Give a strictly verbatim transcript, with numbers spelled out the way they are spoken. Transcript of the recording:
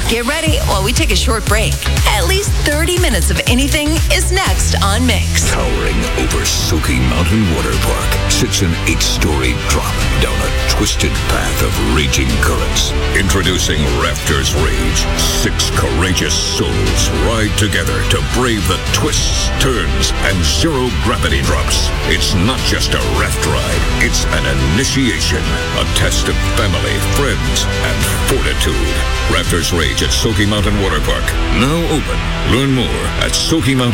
Get ready while we take a short break. At least thirty minutes of anything is next on Mix. Towering over Soaking Mountain Water Park sits an eight-story drop down a twisted path of raging currents. Introducing Rafters Rage. Six courageous souls ride together to brave the twists, turns, and zero-gravity drops. It's not just a raft ride. It's an initiation. A test of family, friends, and fortitude. Rafters Rage at Soaking Mountain Water Park. Now open. Learn more at Soaking Mountain.